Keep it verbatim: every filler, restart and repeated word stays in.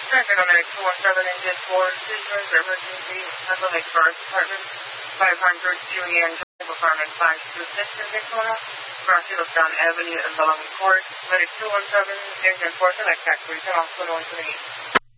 Traffic on X two one seven engine four, Sequence, emergency, Central Lake Forest Department, five hundred Julian Drive, apartment five two six in Daytona, Marcellstown Avenue and Bellamy Court, Medic two one seven, engine four, select taxi, turn off one one three.